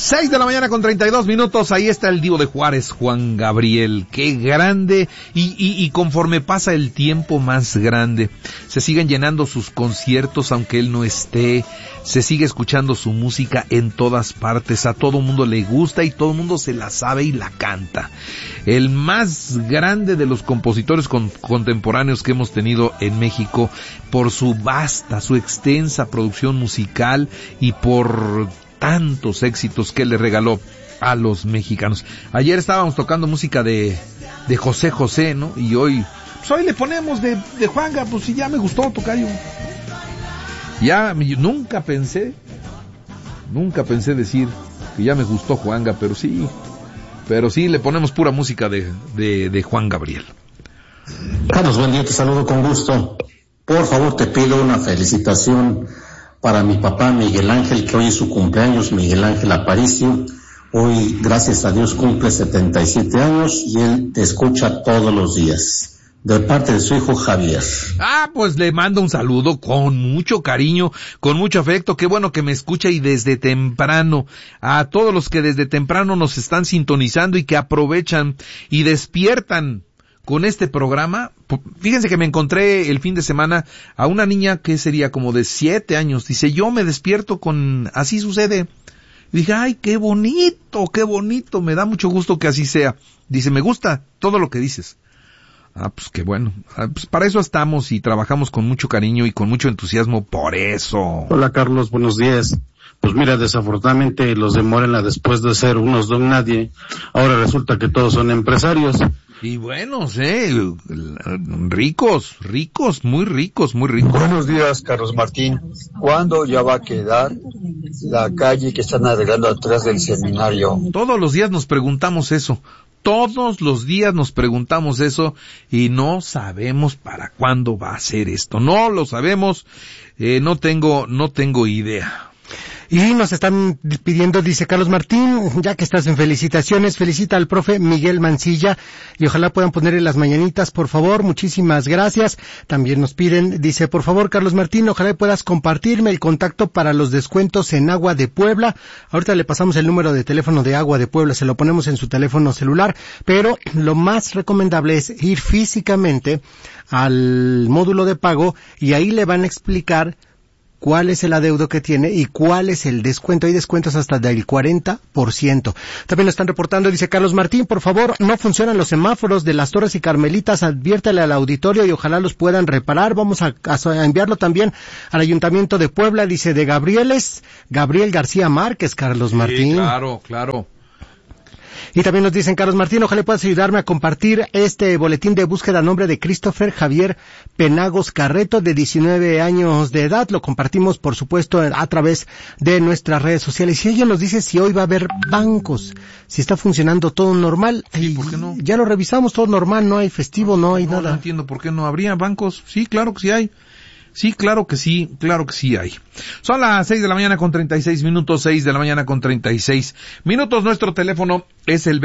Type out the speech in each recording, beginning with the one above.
6 de la mañana con 32 minutos, ahí está el Divo de Juárez, Juan Gabriel, qué grande, y conforme pasa el tiempo más grande, se siguen llenando sus conciertos aunque él no esté, se sigue escuchando su música en todas partes, a todo mundo le gusta y todo mundo se la sabe y la canta. El más grande de los compositores contemporáneos que hemos tenido en México, por su vasta, su extensa producción musical y por tantos éxitos que le regaló a los mexicanos. Ayer estábamos tocando música de José José, ¿no? Y hoy le ponemos de Juanga, pues sí, ya me gustó tocayo. Ya, nunca pensé decir que ya me gustó Juanga, pero sí, le ponemos pura música de Juan Gabriel. Carlos, buen día, te saludo con gusto. Por favor, te pido una felicitación para mi papá Miguel Ángel, que hoy es su cumpleaños, Miguel Ángel Aparicio. Hoy, gracias a Dios, cumple 77 años y él te escucha todos los días. De parte de su hijo Javier. Pues le mando un saludo con mucho cariño, con mucho afecto. Qué bueno que me escucha y desde temprano. A todos los que desde temprano nos están sintonizando y que aprovechan y despiertan con este programa. Fíjense que me encontré el fin de semana a una niña que sería como de 7 años. Dice, yo me despierto con Así Sucede. Y dije, ay, qué bonito, me da mucho gusto que así sea. Dice, me gusta todo lo que dices. Pues qué bueno. Pues para eso estamos y trabajamos con mucho cariño y con mucho entusiasmo por eso. Hola Carlos, buenos días. Pues mira, desafortunadamente los de Morena, después de ser unos don nadie, ahora resulta que todos son empresarios. Y buenos, ricos, muy ricos. Buenos días, Carlos Martín. ¿Cuándo ya va a quedar la calle que están arreglando atrás del seminario? Todos los días nos preguntamos eso. Y no sabemos para cuándo va a ser esto. No lo sabemos, no tengo idea. Y nos están pidiendo, dice Carlos Martín, ya que estás en felicitaciones, felicita al profe Miguel Mancilla y ojalá puedan ponerle las mañanitas, por favor, muchísimas gracias. También nos piden, dice, por favor Carlos Martín, ojalá puedas compartirme el contacto para los descuentos en Agua de Puebla. Ahorita le pasamos el número de teléfono de Agua de Puebla, se lo ponemos en su teléfono celular, pero lo más recomendable es ir físicamente al módulo de pago y ahí le van a explicar cuál es el adeudo que tiene y cuál es el descuento. Hay descuentos hasta del 40%. También lo están reportando, dice Carlos Martín, por favor, no funcionan los semáforos de las Torres y Carmelitas, adviértale al auditorio y ojalá los puedan reparar. Vamos a enviarlo también al Ayuntamiento de Puebla, dice de Gabriel García Márquez, Carlos Martín. Sí, claro. Y también nos dicen, Carlos Martín, ojalá puedas ayudarme a compartir este boletín de búsqueda a nombre de Christopher Javier Penagos Carreto, de 19 años de edad. Lo compartimos, por supuesto, a través de nuestras redes sociales. Y ella nos dice si hoy va a haber bancos, si está funcionando todo normal. Sí, ¿por qué no? Ya lo revisamos, todo normal, no hay festivo, no hay nada. No entiendo por qué no habría bancos. Sí, claro que sí hay. Sí, claro que sí hay. Son las 6 de la mañana con 36 minutos, 6 de la mañana con 36 minutos. Nuestro teléfono es el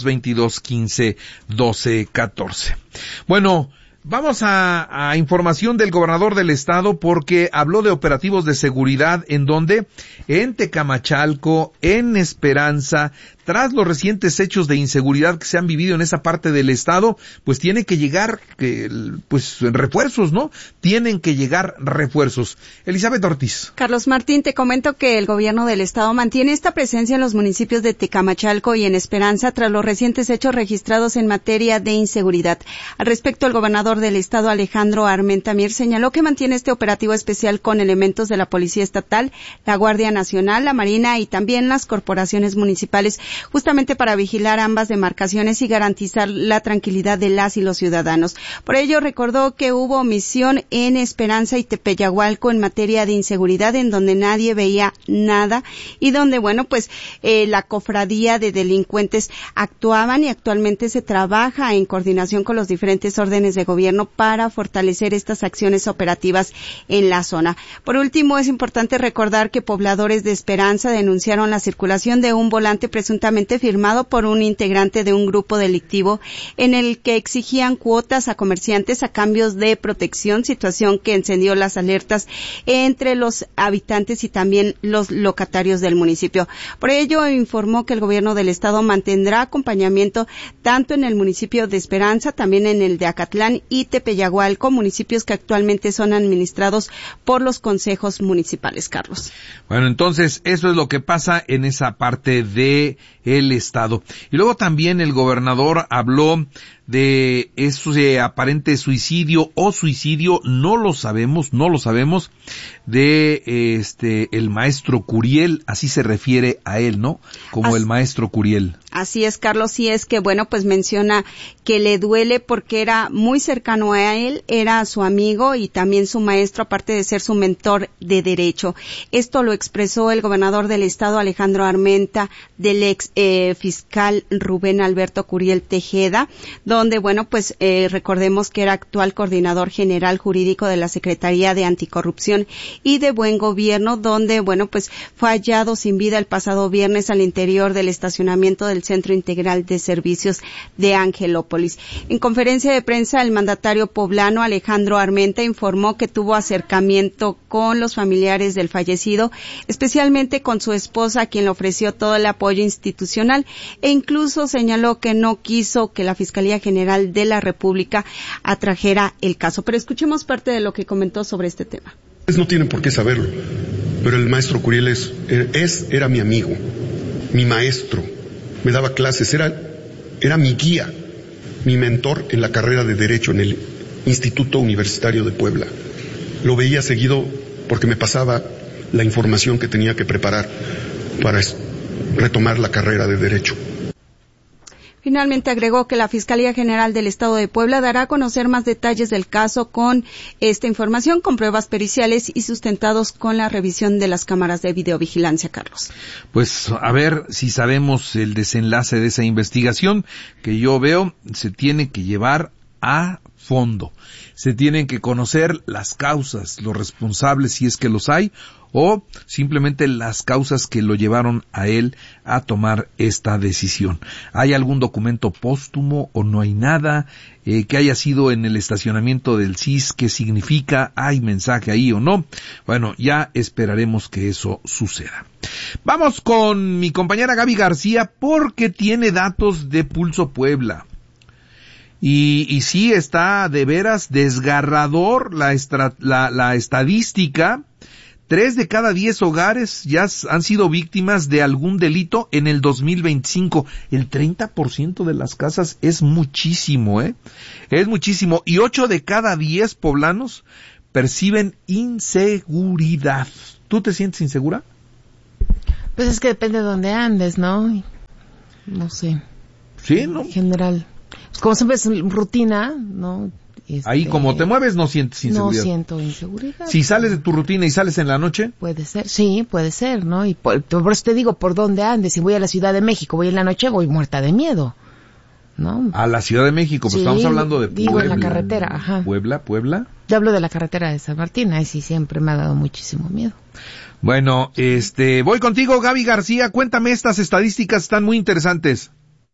22-22-15-12-14. Bueno, vamos a información del gobernador del estado porque habló de operativos de seguridad en donde en Tecamachalco, en Esperanza, tras los recientes hechos de inseguridad que se han vivido en esa parte del estado, pues tiene que llegar, refuerzos, ¿no? Tienen que llegar refuerzos. Elizabeth Ortiz. Carlos Martín, te comento que el gobierno del estado mantiene esta presencia en los municipios de Tecamachalco y en Esperanza tras los recientes hechos registrados en materia de inseguridad. Al respecto, el gobernador del estado, Alejandro Armenta Mier, señaló que mantiene este operativo especial con elementos de la Policía Estatal, la Guardia Nacional, la Marina y también las corporaciones municipales, justamente para vigilar ambas demarcaciones y garantizar la tranquilidad de las y los ciudadanos. Por ello, recordó que hubo omisión en Esperanza y Tepeyagualco en materia de inseguridad, en donde nadie veía nada y donde, la cofradía de delincuentes actuaban y actualmente se trabaja en coordinación con los diferentes órdenes de gobierno gobierno para fortalecer estas acciones operativas en la zona. Por último, es importante recordar que pobladores de Esperanza denunciaron la circulación de un volante presuntamente firmado por un integrante de un grupo delictivo en el que exigían cuotas a comerciantes a cambios de protección, situación que encendió las alertas entre los habitantes y también los locatarios del municipio. Por ello, informó que el gobierno del estado mantendrá acompañamiento tanto en el municipio de Esperanza, también en el de Acatlán y Tepeyagualco, municipios que actualmente son administrados por los consejos municipales, Carlos. Bueno, entonces, eso es lo que pasa en esa parte de el estado. Y luego también el gobernador habló de ese aparente suicidio o suicidio, no lo sabemos, de el maestro Curiel, así se refiere a él, ¿no? Como el maestro Curiel. Así es, Carlos, y es que, bueno, pues menciona que le duele porque era muy cercano a él, era su amigo y también su maestro, aparte de ser su mentor de derecho. Esto lo expresó el gobernador del estado, Alejandro Armenta, del ex fiscal Rubén Alberto Curiel Tejeda, donde, bueno, pues recordemos que era actual coordinador general jurídico de la Secretaría de Anticorrupción y de Buen Gobierno, donde, bueno, pues fue hallado sin vida el pasado viernes al interior del estacionamiento del Centro Integral de Servicios de Angelópolis. En conferencia de prensa, el mandatario poblano Alejandro Armenta informó que tuvo acercamiento con los familiares del fallecido, especialmente con su esposa, a quien le ofreció todo el apoyo institucional, e incluso señaló que no quiso que la Fiscalía General de la República atrajera el caso. Pero escuchemos parte de lo que comentó sobre este tema. No tienen por qué saberlo, pero el maestro Curiel era mi amigo, mi maestro, me daba clases, era mi guía, mi mentor en la carrera de Derecho en el Instituto Universitario de Puebla. Lo veía seguido porque me pasaba la información que tenía que preparar para retomar la carrera de Derecho. Finalmente agregó que la Fiscalía General del Estado de Puebla dará a conocer más detalles del caso con esta información, con pruebas periciales y sustentados con la revisión de las cámaras de videovigilancia, Carlos. Pues a ver si sabemos el desenlace de esa investigación, que yo veo se tiene que llevar a fondo. Se tienen que conocer las causas, los responsables si es que los hay, o simplemente las causas que lo llevaron a él a tomar esta decisión. ¿Hay algún documento póstumo o no hay nada? Que haya sido en el estacionamiento del CIS, ¿qué significa? ¿Hay mensaje ahí o no? Bueno, ya esperaremos que eso suceda. Vamos con mi compañera Gaby García porque tiene datos de Pulso Puebla. Y sí está de veras desgarrador la estadística. 3 de cada 10 hogares ya han sido víctimas de algún delito en el 2025. El 30% de las casas es muchísimo, Es muchísimo. Y 8 de cada 10 poblanos perciben inseguridad. ¿Tú te sientes insegura? Pues es que depende de dónde andes, ¿no? No sé. Sí, ¿no? En general. Como siempre es rutina, ¿no? Ahí como te mueves no sientes inseguridad. No siento inseguridad. Si sales de tu rutina y sales en la noche. Puede ser, sí, puede ser, ¿no? Y por eso te digo, por dónde andes. Si voy a la Ciudad de México, voy en la noche, voy muerta de miedo, ¿no? A la Ciudad de México, pues sí, estamos hablando de Puebla. Digo en la carretera, ajá. Puebla. Yo hablo de la carretera de San Martín, ahí sí siempre me ha dado muchísimo miedo. Bueno, voy contigo, Gaby García. Cuéntame, estas estadísticas están muy interesantes.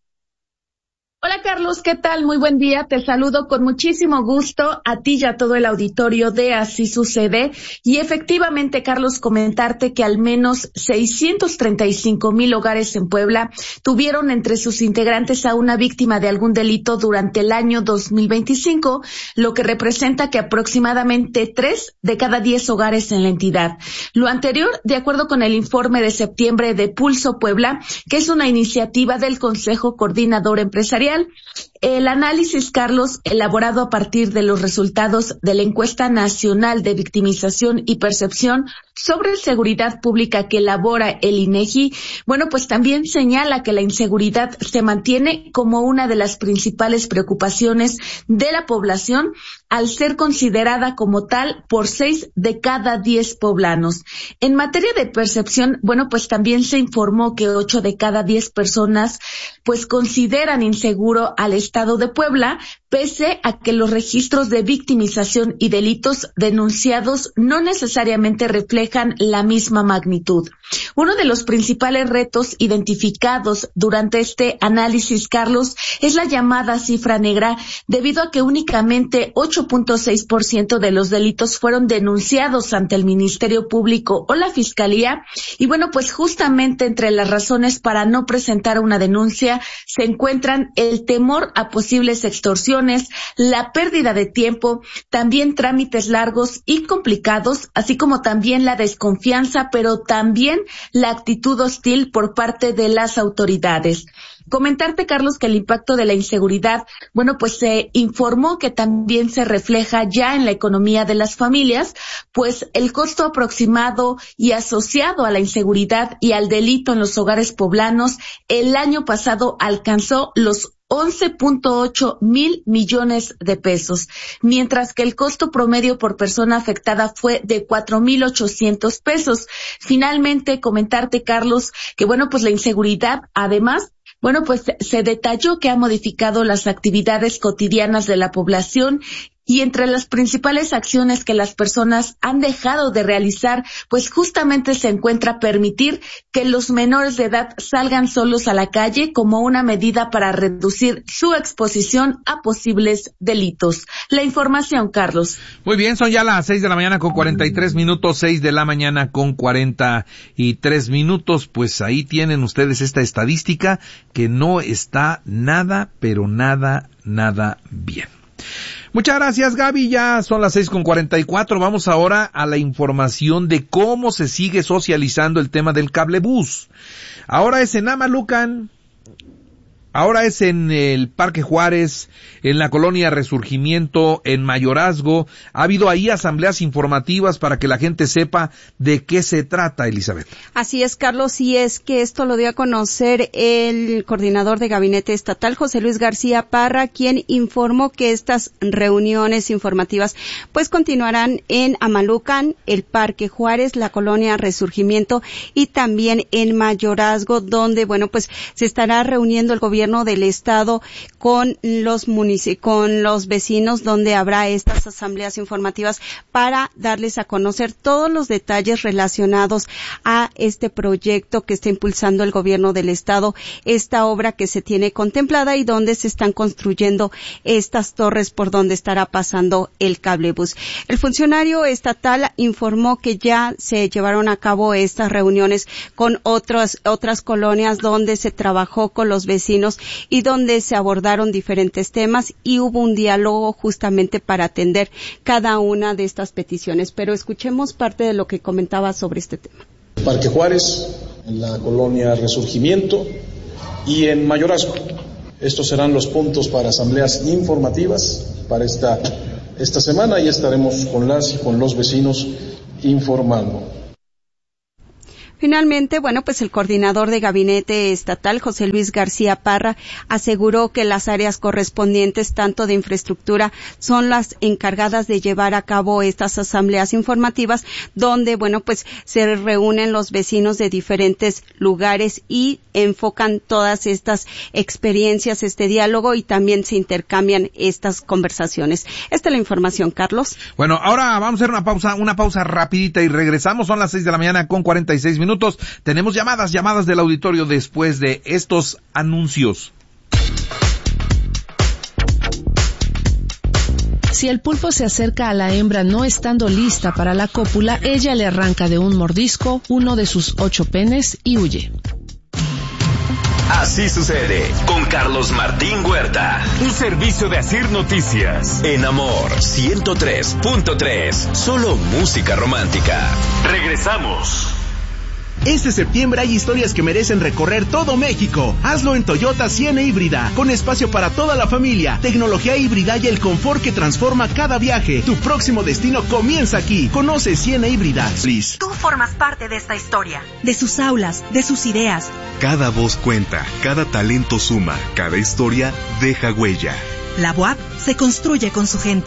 Hola Carlos, ¿qué tal? Muy buen día. Te saludo con muchísimo gusto a ti y a todo el auditorio de Así Sucede. Y efectivamente, Carlos, comentarte que al menos 635,000 hogares en Puebla tuvieron entre sus integrantes a una víctima de algún delito durante el año 2025, lo que representa que aproximadamente 3 de cada 10 hogares en la entidad. Lo anterior, de acuerdo con el informe de septiembre de Pulso Puebla, que es una iniciativa del Consejo Coordinador Empresarial. El análisis, Carlos, elaborado a partir de los resultados de la Encuesta Nacional de Victimización y Percepción sobre Seguridad Pública que elabora el INEGI, bueno, pues también señala que la inseguridad se mantiene como una de las principales preocupaciones de la población al ser considerada como tal por 6 de cada 10 poblanos. En materia de percepción, bueno, pues también se informó que 8 de cada 10 personas pues consideran inseguro al estado de Puebla, pese a que los registros de victimización y delitos denunciados no necesariamente reflejan la misma magnitud. Uno de los principales retos identificados durante este análisis, Carlos, es la llamada cifra negra, debido a que únicamente 8.6% de los delitos fueron denunciados ante el Ministerio Público o la Fiscalía. Y bueno, pues justamente entre las razones para no presentar una denuncia se encuentran el temor a posibles extorsiones, la pérdida de tiempo, también trámites largos y complicados, así como también la desconfianza, pero también la actitud hostil por parte de las autoridades. Comentarte, Carlos, que el impacto de la inseguridad, bueno, pues se informó que también se refleja ya en la economía de las familias, pues el costo aproximado y asociado a la inseguridad y al delito en los hogares poblanos el año pasado alcanzó los 11.8 mil millones de pesos, mientras que el costo promedio por persona afectada fue de 4.800 pesos. Finalmente, comentarte, Carlos, que bueno, pues la inseguridad, además, bueno, pues se detalló que ha modificado las actividades cotidianas de la población, y entre las principales acciones que las personas han dejado de realizar, pues justamente se encuentra permitir que los menores de edad salgan solos a la calle como una medida para reducir su exposición a posibles delitos. La información, Carlos. Muy bien, son ya las 6 de la mañana con 43 minutos, 6 de la mañana con 43 minutos, pues ahí tienen ustedes esta estadística que no está nada, pero nada bien. Muchas gracias, Gaby. Ya son las 6:44. Vamos ahora a la información de cómo se sigue socializando el tema del cablebús. Ahora es en Amalucan, ahora es en el Parque Juárez, en la Colonia Resurgimiento, en Mayorazgo. Ha habido ahí asambleas informativas para que la gente sepa de qué se trata, Elizabeth. Así es, Carlos, y es que esto lo dio a conocer el coordinador de Gabinete Estatal, José Luis García Parra, quien informó que estas reuniones informativas pues continuarán en Amalucan, el Parque Juárez, la Colonia Resurgimiento y también en Mayorazgo, donde bueno pues se estará reuniendo el gobierno del estado con los vecinos, donde habrá estas asambleas informativas para darles a conocer todos los detalles relacionados a este proyecto que está impulsando el gobierno del estado, esta obra que se tiene contemplada y donde se están construyendo estas torres por donde estará pasando el cablebús. El funcionario estatal informó que ya se llevaron a cabo estas reuniones con otras colonias donde se trabajó con los vecinos y donde se abordaron diferentes temas y hubo un diálogo justamente para atender cada una de estas peticiones. Pero escuchemos parte de lo que comentaba sobre este tema. Parque Juárez, en la Colonia Resurgimiento y en Mayorazgo. Estos serán los puntos para asambleas informativas para esta semana y estaremos con las y con los vecinos informando. Finalmente, bueno, pues el coordinador de Gabinete Estatal, José Luis García Parra, aseguró que las áreas correspondientes, tanto de infraestructura, son las encargadas de llevar a cabo estas asambleas informativas, donde, bueno, pues se reúnen los vecinos de diferentes lugares y enfocan todas estas experiencias, este diálogo, y también se intercambian estas conversaciones. Esta es la información, Carlos. Bueno, ahora vamos a hacer una pausa rapidita y regresamos. Son las 6 de la mañana con 46 minutos. Tenemos llamadas del auditorio después de estos anuncios. Si el pulpo se acerca a la hembra no estando lista para la cópula, ella le arranca de un mordisco uno de sus 8 penes y huye. Así sucede con Carlos Martín Huerta. Un servicio de Asir Noticias. En Amor 103.3. Solo música romántica. Regresamos. Este septiembre hay historias que merecen recorrer todo México. Hazlo en Toyota Siena híbrida, con espacio para toda la familia, tecnología híbrida y el confort que transforma cada viaje. Tu próximo destino comienza aquí. Conoce Siena híbrida. Tú formas parte de esta historia, de sus aulas, de sus ideas. Cada voz cuenta, cada talento suma, cada historia deja huella. La UAP se construye con su gente.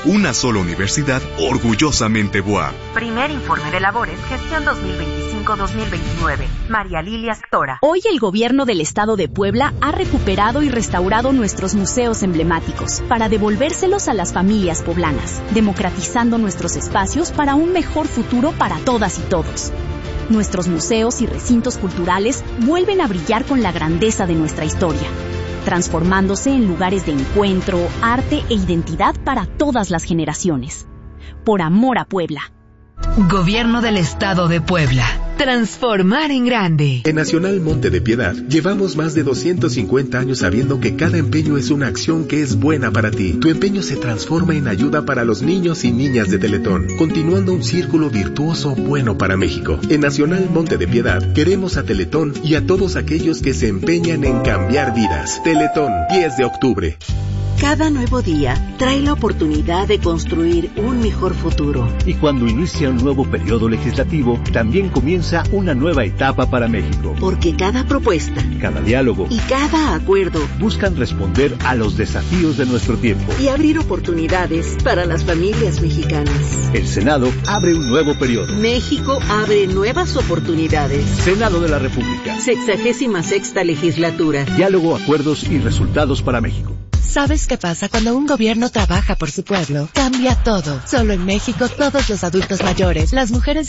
Una sola universidad, orgullosamente BUAP. Primer informe de labores, gestión 2025-2029. María Lilia Actora. Hoy el gobierno del estado de Puebla ha recuperado y restaurado nuestros museos emblemáticos para devolvérselos a las familias poblanas, democratizando nuestros espacios para un mejor futuro para todas y todos. Nuestros museos y recintos culturales vuelven a brillar con la grandeza de nuestra historia, transformándose en lugares de encuentro, arte e identidad para todas las generaciones. Por amor a Puebla. Gobierno del Estado de Puebla. Transformar en grande. En Nacional Monte de Piedad llevamos más de 250 años sabiendo que cada empeño es una acción que es buena para ti. Tu empeño se transforma en ayuda para los niños y niñas de Teletón, continuando un círculo virtuoso bueno para México. En Nacional Monte de Piedad queremos a Teletón y a todos aquellos que se empeñan en cambiar vidas. Teletón, 10 de octubre. Cada nuevo día trae la oportunidad de construir un mejor futuro. Y cuando inicia un nuevo periodo legislativo, también comienza una nueva etapa para México. Porque cada propuesta, cada diálogo y cada acuerdo buscan responder a los desafíos de nuestro tiempo y abrir oportunidades para las familias mexicanas. El Senado abre un nuevo periodo. México abre nuevas oportunidades. Senado de la República. 66ª legislatura. Diálogo, acuerdos y resultados para México. ¿Sabes qué pasa cuando un gobierno trabaja por su pueblo? Cambia todo. Solo en México todos los adultos mayores, las mujeres